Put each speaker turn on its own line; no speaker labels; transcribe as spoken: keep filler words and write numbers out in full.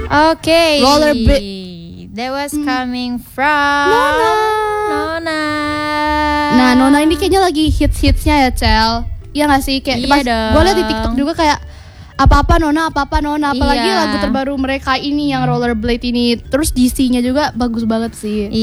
Okay.
Rollerblade.
That was coming from
Nona.
Nona.
Nah, Nona ini kayaknya lagi hits-hitsnya ya, Cel. Iya gak sih? Kayak
Iya
pas
dong.
gue liat di TikTok juga kayak apa-apa Nona, apa-apa Nona. Apalagi
Iya.
lagu terbaru mereka ini yang Rollerblade ini. Terus D C-nya juga bagus banget sih.